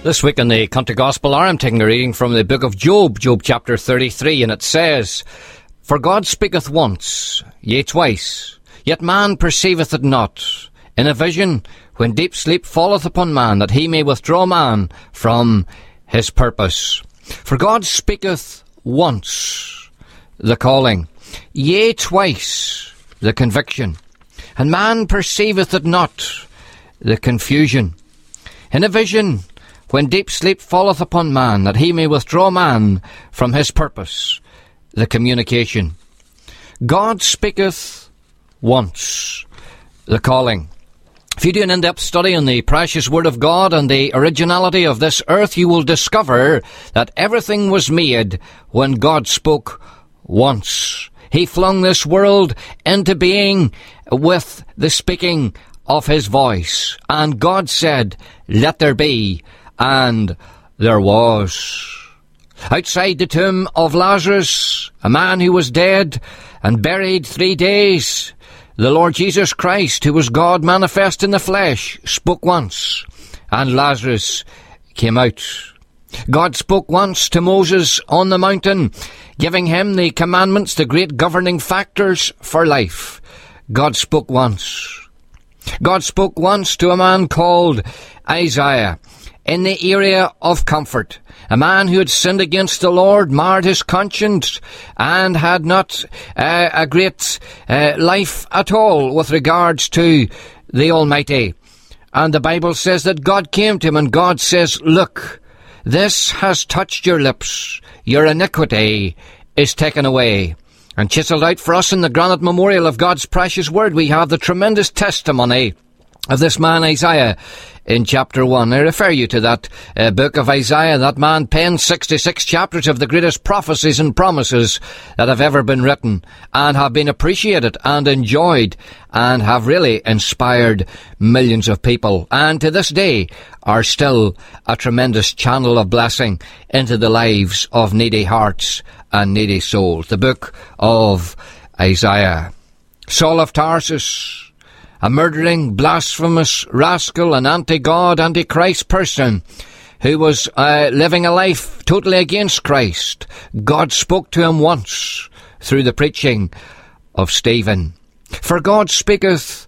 This week in the Country Gospel Hour, I'm taking a reading from the book of Job, Job chapter 33, and it says, For God speaketh once, yea twice, yet man perceiveth it not. In a vision, when deep sleep falleth upon man, that he may withdraw man from his purpose. For God speaketh once, the calling, yea twice, the conviction, and man perceiveth it not, the confusion. In a vision, when deep sleep falleth upon man, that he may withdraw man from his purpose, the communication. God speaketh once, the calling. If you do an in-depth study on the precious Word of God and the originality of this earth, you will discover that everything was made when God spoke once. He flung this world into being with the speaking of his voice. And God said, Let there be. And there was. Outside the tomb of Lazarus, a man who was dead and buried 3 days, the Lord Jesus Christ, who was God manifest in the flesh, spoke once, and Lazarus came out. God spoke once to Moses on the mountain, giving him the commandments, the great governing factors for life. God spoke once. God spoke once to a man called Isaiah, in the area of comfort, a man who had sinned against the Lord, marred his conscience, and had not a great life at all with regards to the Almighty. And the Bible says that God came to him, and God says, Look, this has touched your lips, your iniquity is taken away. And chiselled out for us in the granite memorial of God's precious word, we have the tremendous testimony of this man Isaiah in chapter 1. I refer you to that book of Isaiah. That man penned 66 chapters of the greatest prophecies and promises that have ever been written, and have been appreciated and enjoyed, and have really inspired millions of people, and to this day are still a tremendous channel of blessing into the lives of needy hearts and needy souls. The book of Isaiah. Saul of Tarsus, a murdering, blasphemous, rascal, an anti-God, anti-Christ person who was living a life totally against Christ. God spoke to him once through the preaching of Stephen. For God speaketh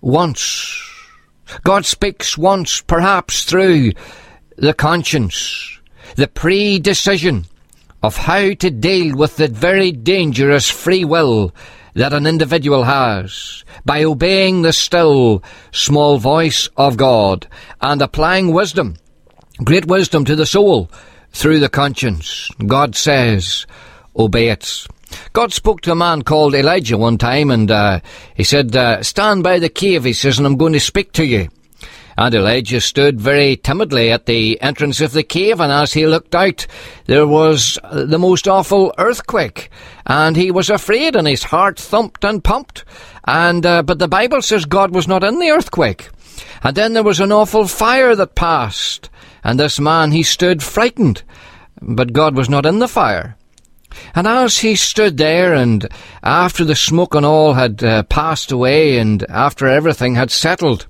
once. God speaks once, perhaps through the conscience, the pre-decision of how to deal with the very dangerous free will that an individual has, by obeying the still, small voice of God and applying wisdom, great wisdom to the soul through the conscience. God says, obey it. God spoke to a man called Elijah one time, and he said, stand by the cave, he says, and I'm going to speak to you. And Elijah stood very timidly at the entrance of the cave, and as he looked out, there was the most awful earthquake, and he was afraid, and his heart thumped and pumped. And but the Bible says God was not in the earthquake. And then there was an awful fire that passed, and this man, he stood frightened, but God was not in the fire. And as he stood there, and after the smoke and all had passed away, and after everything had settled,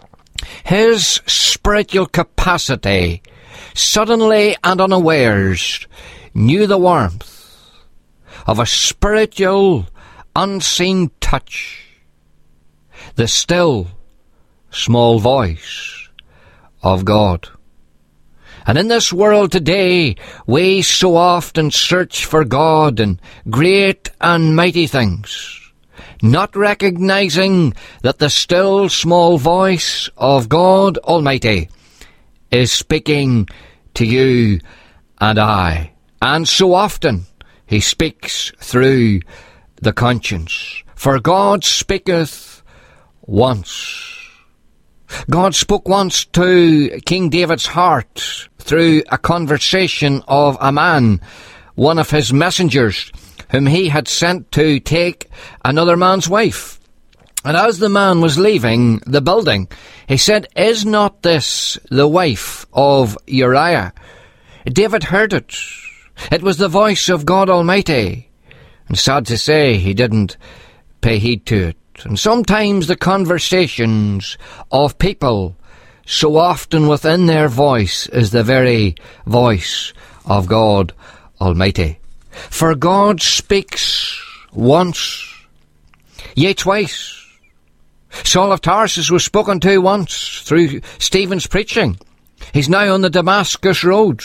his spiritual capacity suddenly and unawares knew the warmth of a spiritual, unseen touch, the still, small voice of God. And in this world today, we so often search for God and great and mighty things, not recognizing that the still small voice of God Almighty is speaking to you and I. And so often he speaks through the conscience. For God speaketh once. God spoke once to King David's heart through a conversation of a man, one of his messengers, whom he had sent to take another man's wife. And as the man was leaving the building, he said, Is not this the wife of Uriah? David heard it. It was the voice of God Almighty. And sad to say, he didn't pay heed to it. And sometimes the conversations of people so often within their voice is the very voice of God Almighty. For God speaks once, yea twice. Saul of Tarsus was spoken to once through Stephen's preaching. He's now on the Damascus road,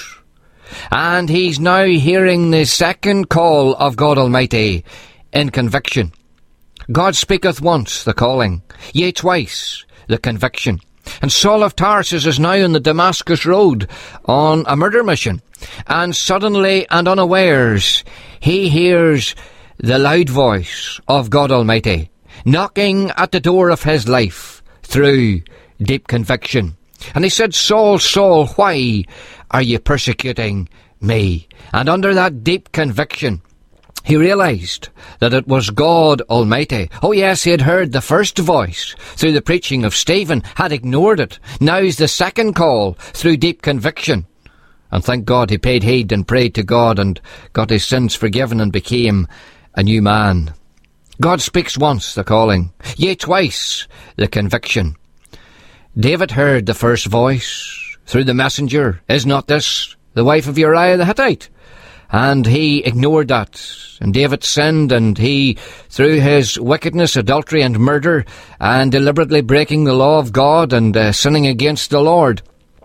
and he's now hearing the second call of God Almighty in conviction. God speaketh once, the calling, yea twice, the conviction. And Saul of Tarsus is now on the Damascus road on a murder mission, and suddenly and unawares he hears the loud voice of God Almighty knocking at the door of his life through deep conviction. And he said, Saul, Saul, why are you persecuting me? And under that deep conviction, he realised that it was God Almighty. Oh yes, he had heard the first voice through the preaching of Stephen, had ignored it. Now's the second call through deep conviction. And thank God he paid heed and prayed to God and got his sins forgiven and became a new man. God speaks once, the calling, yea twice, the conviction. David heard the first voice through the messenger, is not this the wife of Uriah the Hittite? And he ignored that. And David sinned, and he, through his wickedness, adultery and murder, and deliberately breaking the law of God and sinning against the Lord.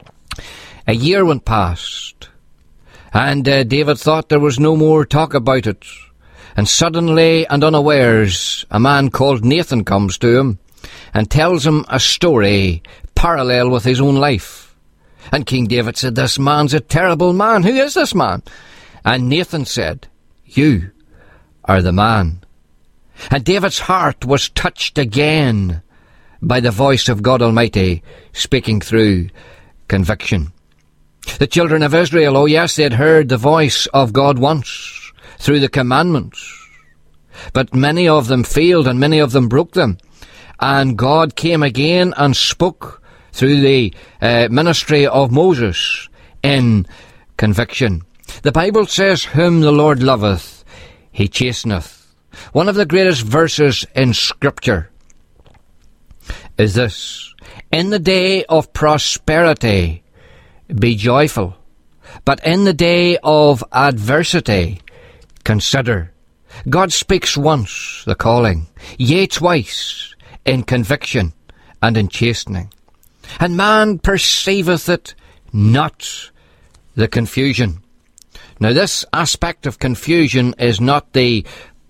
A year went past, and David thought there was no more talk about it. And suddenly and unawares, a man called Nathan comes to him and tells him a story parallel with his own life. And King David said, this man's a terrible man. Who is this man? And Nathan said, you are the man. And David's heart was touched again by the voice of God Almighty speaking through conviction. The children of Israel, oh yes, they had heard the voice of God once through the commandments, but many of them failed and many of them broke them. And God came again and spoke through the ministry of Moses in conviction. The Bible says, whom the Lord loveth, he chasteneth. One of the greatest verses in Scripture is this: in the day of prosperity be joyful, but in the day of adversity consider. God speaks once, the calling, yea twice, in conviction and in chastening. And man perceiveth it not, the confusion. Now this aspect of confusion is not the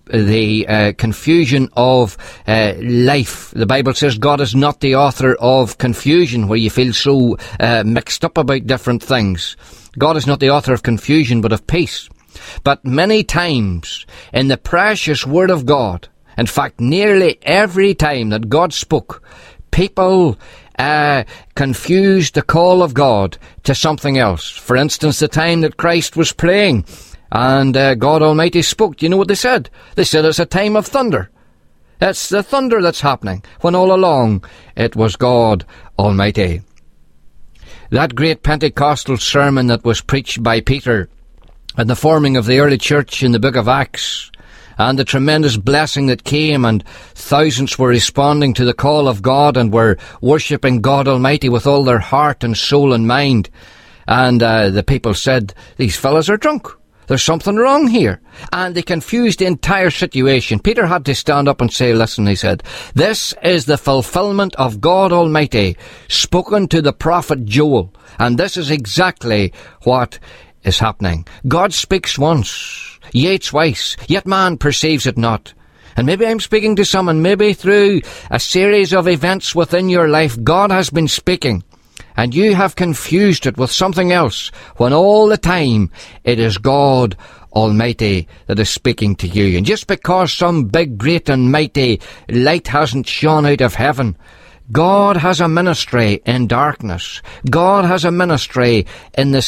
confusion of life. The Bible says God is not the author of confusion, where you feel so mixed up about different things. God is not the author of confusion, but of peace. But many times in the precious Word of God, in fact nearly every time that God spoke, people confused the call of God to something else. For instance, the time that Christ was praying and God Almighty spoke, do you know what they said? They said it's a time of thunder. It's the thunder that's happening, when all along it was God Almighty. That great Pentecostal sermon that was preached by Peter and the forming of the early church in the book of Acts, and the tremendous blessing that came, and thousands were responding to the call of God and were worshipping God Almighty with all their heart and soul and mind. And the people said, these fellas are drunk. There's something wrong here. And they confused the entire situation. Peter had to stand up and say, listen, he said, this is the fulfillment of God Almighty spoken to the prophet Joel. And this is exactly what is happening. God speaks once, yea twice, yet man perceives it not. And maybe I'm speaking to someone, maybe through a series of events within your life, God has been speaking, and you have confused it with something else, when all the time it is God Almighty that is speaking to you. And just because some big, great and mighty light hasn't shone out of heaven, God has a ministry in darkness. God has a ministry in the